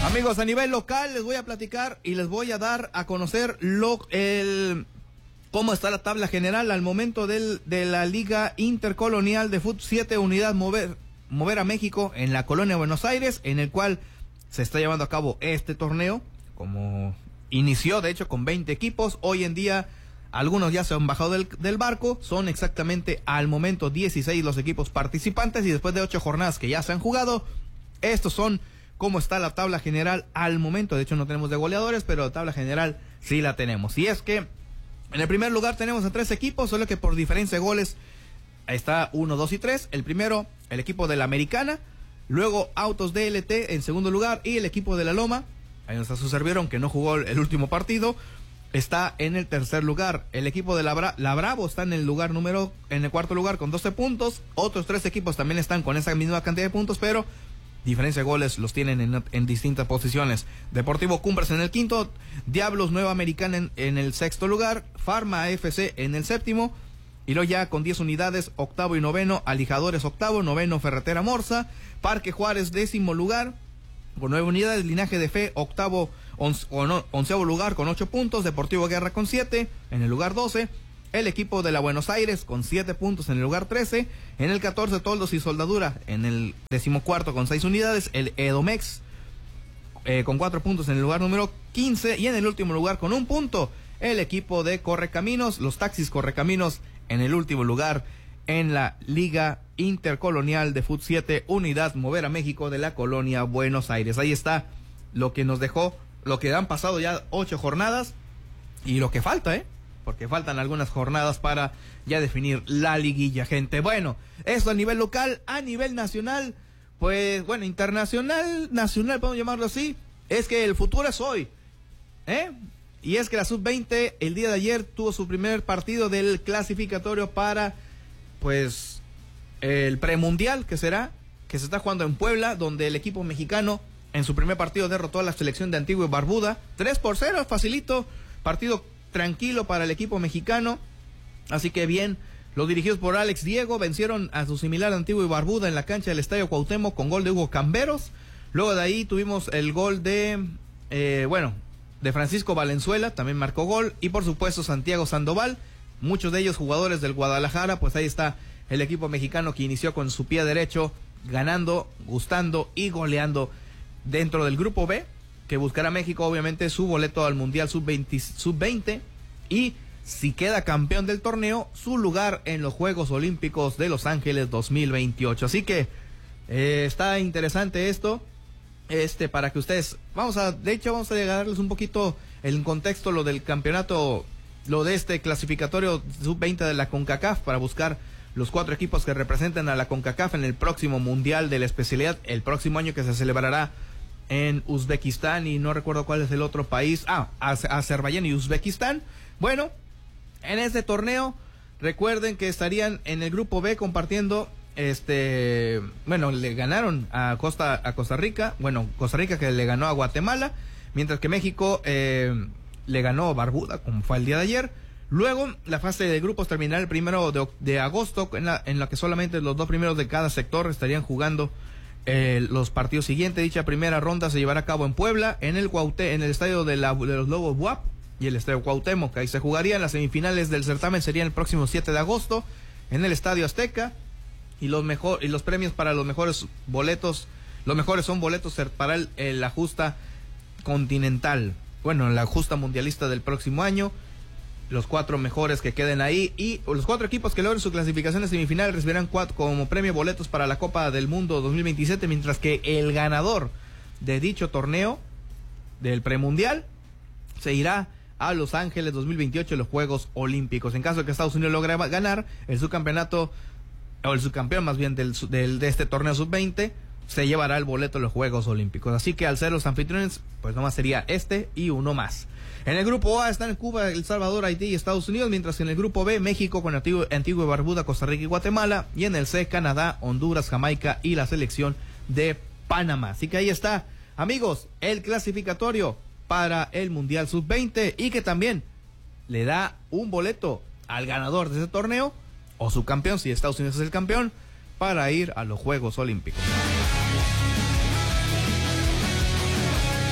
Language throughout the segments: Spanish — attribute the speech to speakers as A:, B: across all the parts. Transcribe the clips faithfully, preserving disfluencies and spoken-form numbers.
A: Amigos, a nivel local les voy a platicar y les voy a dar a conocer lo, el, cómo está la tabla general al momento del, de la Liga Intercolonial de Fútbol siete Unidad Mover, Mover a México en la Colonia Buenos Aires, en el cual se está llevando a cabo este torneo, como inició de hecho con veinte equipos. Hoy en día algunos ya se han bajado del, del barco, son exactamente al momento dieciséis los equipos participantes y después de ocho jornadas que ya se han jugado, estos son cómo está la tabla general al momento. De hecho no tenemos de goleadores, pero la tabla general sí la tenemos. Y es que en el primer lugar tenemos a tres equipos, solo que por diferencia de goles está uno, dos y tres. El primero, el equipo de la Americana, luego Autos D L T en segundo lugar y el equipo de la Loma, ahí está su servidor, aunque no jugó el último partido, está en el tercer lugar. El equipo de la, Bra la Bravo está en el lugar número, en el cuarto lugar con doce puntos. Otros tres equipos también están con esa misma cantidad de puntos, pero diferencia de goles los tienen en, en distintas posiciones. Deportivo Cumbres en el quinto, Diablos Nueva Americana en, en el sexto lugar, Farma F C en el séptimo, y luego ya con diez unidades, octavo y noveno, Alijadores octavo, noveno Ferretera Morsa, Parque Juárez décimo lugar, con nueve unidades, Linaje de Fe octavo, once, onceavo lugar con ocho puntos, Deportivo Guerra con siete, en el lugar doce, el equipo de la Buenos Aires con siete puntos en el lugar trece, en el catorce Toldos y Soldadura en el decimocuarto con seis unidades, el Edomex eh, con cuatro puntos en el lugar número quince y en el último lugar con un punto el equipo de Correcaminos, los Taxis Correcaminos en el último lugar en la Liga Intercolonial de Fut siete Unidad Mover a México de la Colonia Buenos Aires. Ahí está lo que nos dejó, lo que han pasado ya ocho jornadas y lo que falta, eh porque faltan algunas jornadas para ya definir la liguilla, gente. Bueno, eso a nivel local. A nivel nacional, pues, bueno, internacional, nacional, podemos llamarlo así, es que el futuro es hoy, ¿eh? Y es que la sub veinte el día de ayer tuvo su primer partido del clasificatorio para, pues, el premundial, que será, que se está jugando en Puebla, donde el equipo mexicano en su primer partido derrotó a la selección de Antigua y Barbuda, tres por cero, facilito, partido tranquilo para el equipo mexicano, así que bien, los dirigidos por Alex Diego vencieron a su similar Antigua y Barbuda en la cancha del Estadio Cuauhtémoc con gol de Hugo Camberos. Luego de ahí tuvimos el gol de, eh, bueno, de Francisco Valenzuela, también marcó gol, y por supuesto Santiago Sandoval, muchos de ellos jugadores del Guadalajara. Pues ahí está el equipo mexicano que inició con su pie derecho, ganando, gustando y goleando dentro del grupo B, que buscará México obviamente su boleto al Mundial sub veinte, sub veinte y si queda campeón del torneo, su lugar en los Juegos Olímpicos de Los Ángeles dos mil veintiocho. Así que eh, está interesante esto, este para que ustedes, vamos a, de hecho vamos a darles un poquito el contexto, lo del campeonato, lo de este clasificatorio sub veinte de la CONCACAF, para buscar los cuatro equipos que representen a la CONCACAF en el próximo Mundial de la especialidad, el próximo año, que se celebrará en Uzbekistán y no recuerdo cuál es el otro país, ah, Azerbaiyán y Uzbekistán. Bueno, en este torneo recuerden que estarían en el grupo B compartiendo, este, bueno, le ganaron a Costa, a Costa Rica, bueno, Costa Rica que le ganó a Guatemala, mientras que México eh, le ganó a Barbuda, como fue el día de ayer. Luego, la fase de grupos terminará el primero de, de agosto, en la, en la que solamente los dos primeros de cada sector estarían jugando Eh, los partidos siguientes. Dicha primera ronda se llevará a cabo en Puebla, en el Cuauhté, en el estadio de, la, de los Lobos B U A P y el estadio Cuauhtémoc, que ahí se jugarían. Las semifinales del certamen serían el próximo siete de agosto en el estadio Azteca, y los mejor y los premios para los mejores boletos, los mejores son boletos para el, el, la justa continental, bueno, la justa mundialista del próximo año. Los cuatro mejores que queden ahí y los cuatro equipos que logren su clasificación de semifinal recibirán cuatro, como premio, boletos para la Copa del Mundo dos mil veintisiete, mientras que el ganador de dicho torneo del premundial se irá a Los Ángeles dos mil veintiocho, los Juegos Olímpicos. En caso de que Estados Unidos logre ganar el subcampeonato, o el subcampeón más bien del, del de este torneo sub veinte, se llevará el boleto de los Juegos Olímpicos. Así que al ser los anfitriones, pues nomás sería este y uno más. En el grupo A están Cuba, El Salvador, Haití y Estados Unidos, mientras que en el grupo B, México con Antigua, Antigua y Barbuda, Costa Rica y Guatemala, y en el C, Canadá, Honduras, Jamaica y la selección de Panamá. Así que ahí está, amigos, el clasificatorio para el Mundial sub veinte, y que también le da un boleto al ganador de ese torneo, o su campeón, si Estados Unidos es el campeón, para ir a los Juegos Olímpicos.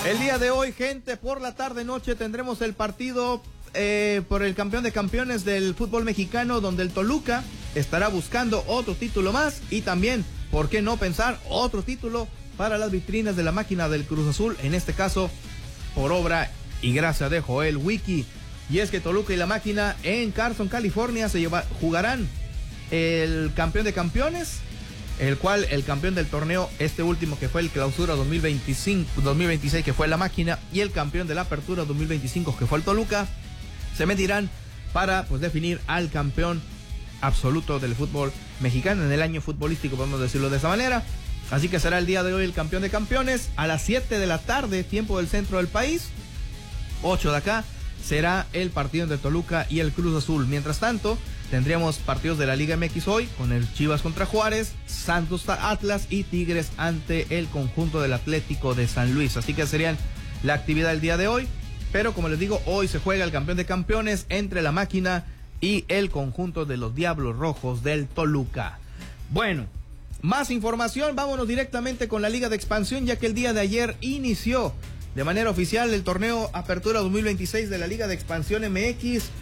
A: El día de hoy, gente, por la tarde noche tendremos el partido eh, por el campeón de campeones del fútbol mexicano, donde el Toluca estará buscando otro título más y también, ¿por qué no pensar otro título para las vitrinas de la máquina del Cruz Azul? En este caso, por obra y gracia de Joel Wiki. Y es que Toluca y la máquina en Carson, California, se lleva, jugarán el campeón de campeones, el cual el campeón del torneo, este último que fue el clausura dos mil veinticinco, dos mil veintiséis, que fue la máquina, y el campeón de la apertura dos mil veinticinco, que fue el Toluca, se medirán para pues definir al campeón absoluto del fútbol mexicano en el año futbolístico, podemos decirlo de esa manera. Así que será el día de hoy el campeón de campeones a las siete de la tarde, tiempo del centro del país, ocho de acá, será el partido entre Toluca y el Cruz Azul. Mientras tanto, tendríamos partidos de la Liga M X hoy, con el Chivas contra Juárez, Santos Atlas y Tigres ante el conjunto del Atlético de San Luis. Así que serían la actividad del día de hoy. Pero como les digo, hoy se juega el campeón de campeones entre la máquina y el conjunto de los Diablos Rojos del Toluca. Bueno, más información, vámonos directamente con la Liga de Expansión, ya que el día de ayer inició de manera oficial el torneo Apertura dos mil veintiséis de la Liga de Expansión M X,